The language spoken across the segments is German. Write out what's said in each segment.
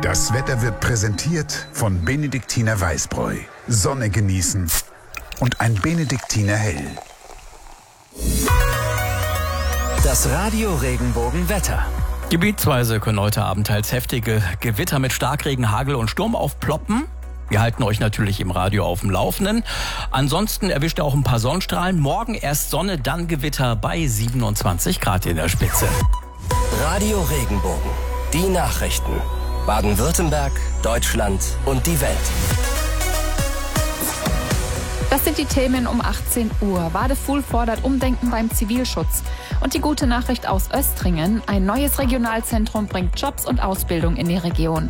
Das Wetter wird präsentiert von Benediktiner Weißbräu. Sonne genießen und ein Benediktiner Hell. Das Radio Regenbogen-Wetter. Gebietsweise können heute Abend teils heftige Gewitter mit Starkregen, Hagel und Sturm aufploppen. Wir halten euch natürlich im Radio auf dem Laufenden. Ansonsten erwischt ihr auch ein paar Sonnenstrahlen. Morgen erst Sonne, dann Gewitter bei 27 Grad in der Spitze. Radio Regenbogen. Die Nachrichten. Baden-Württemberg, Deutschland und die Welt. Das sind die Themen um 18 Uhr. Wadefuhl fordert Umdenken beim Zivilschutz. Und die gute Nachricht aus Östringen: Ein neues Regionalzentrum bringt Jobs und Ausbildung in die Region.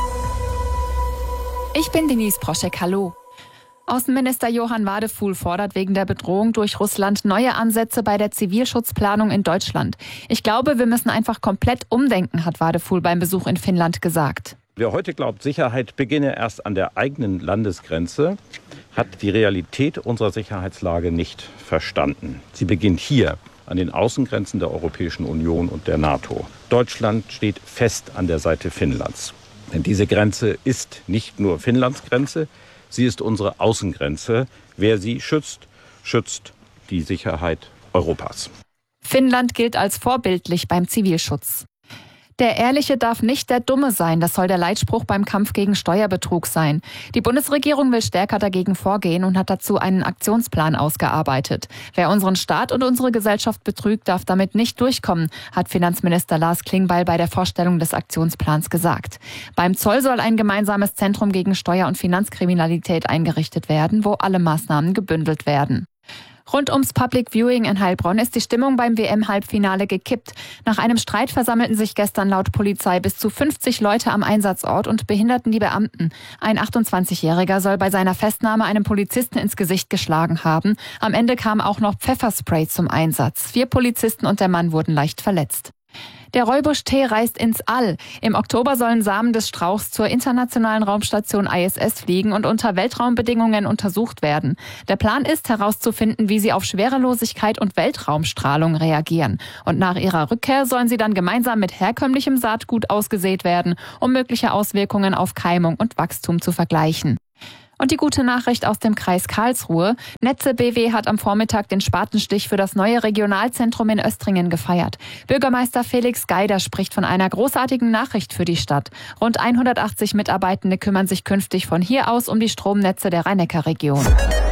Ich bin Denise Proschek, hallo. Außenminister Johann Wadefuhl fordert wegen der Bedrohung durch Russland neue Ansätze bei der Zivilschutzplanung in Deutschland. Ich glaube, wir müssen einfach komplett umdenken, hat Wadefuhl beim Besuch in Finnland gesagt. Wer heute glaubt, Sicherheit beginne erst an der eigenen Landesgrenze, hat die Realität unserer Sicherheitslage nicht verstanden. Sie beginnt hier, an den Außengrenzen der Europäischen Union und der NATO. Deutschland steht fest an der Seite Finnlands. Denn diese Grenze ist nicht nur Finnlands Grenze, sie ist unsere Außengrenze. Wer sie schützt, schützt die Sicherheit Europas. Finnland gilt als vorbildlich beim Zivilschutz. Der Ehrliche darf nicht der Dumme sein, das soll der Leitspruch beim Kampf gegen Steuerbetrug sein. Die Bundesregierung will stärker dagegen vorgehen und hat dazu einen Aktionsplan ausgearbeitet. Wer unseren Staat und unsere Gesellschaft betrügt, darf damit nicht durchkommen, hat Finanzminister Lars Klingbeil bei der Vorstellung des Aktionsplans gesagt. Beim Zoll soll ein gemeinsames Zentrum gegen Steuer- und Finanzkriminalität eingerichtet werden, wo alle Maßnahmen gebündelt werden. Rund ums Public Viewing in Heilbronn ist die Stimmung beim WM-Halbfinale gekippt. Nach einem Streit versammelten sich gestern laut Polizei bis zu 50 Leute am Einsatzort und behinderten die Beamten. Ein 28-Jähriger soll bei seiner Festnahme einem Polizisten ins Gesicht geschlagen haben. Am Ende kam auch noch Pfefferspray zum Einsatz. 4 Polizisten und der Mann wurden leicht verletzt. Der Rooibosch-Tee reist ins All. Im Oktober sollen Samen des Strauchs zur internationalen Raumstation ISS fliegen und unter Weltraumbedingungen untersucht werden. Der Plan ist, herauszufinden, wie sie auf Schwerelosigkeit und Weltraumstrahlung reagieren. Und nach ihrer Rückkehr sollen sie dann gemeinsam mit herkömmlichem Saatgut ausgesät werden, um mögliche Auswirkungen auf Keimung und Wachstum zu vergleichen. Und die gute Nachricht aus dem Kreis Karlsruhe: Netze BW hat am Vormittag den Spatenstich für das neue Regionalzentrum in Östringen gefeiert. Bürgermeister Felix Geider spricht von einer großartigen Nachricht für die Stadt. Rund 180 Mitarbeitende kümmern sich künftig von hier aus um die Stromnetze der Rhein-Neckar-Region.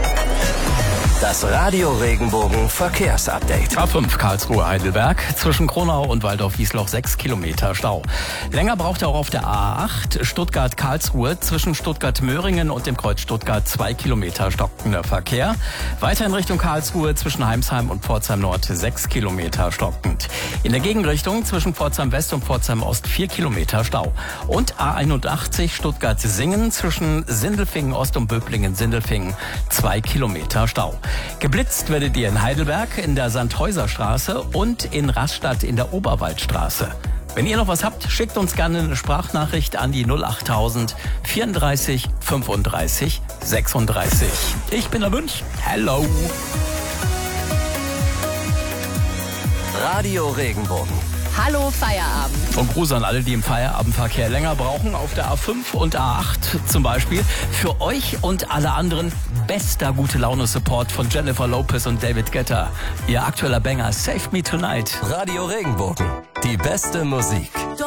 Das Radio Regenbogen Verkehrsupdate. A5 Karlsruhe-Heidelberg, zwischen Kronau und Waldorf-Wiesloch 6 Kilometer Stau. Länger braucht er auch auf der A8 Stuttgart-Karlsruhe, zwischen Stuttgart-Möhringen und dem Kreuz Stuttgart 2 Kilometer stockender Verkehr. Weiter in Richtung Karlsruhe, zwischen Heimsheim und Pforzheim Nord 6 Kilometer stockend. In der Gegenrichtung zwischen Pforzheim West und Pforzheim Ost 4 Kilometer Stau. Und A81 Stuttgart-Singen, zwischen Sindelfingen Ost und Böblingen-Sindelfingen 2 Kilometer Stau. Geblitzt werdet ihr in Heidelberg in der Sandhäuserstraße und in Rastatt in der Oberwaldstraße. Wenn ihr noch was habt, schickt uns gerne eine Sprachnachricht an die 08000 34 35 36. Ich bin der Münch. Hello. Radio Regenbogen. Hallo Feierabend. Und Gruß an alle, die im Feierabendverkehr länger brauchen, auf der A5 und A8 zum Beispiel. Für euch und alle anderen bester Gute-Laune-Support von Jennifer Lopez und David Guetta. Ihr aktueller Banger Save Me Tonight. Radio Regenbogen. Die beste Musik.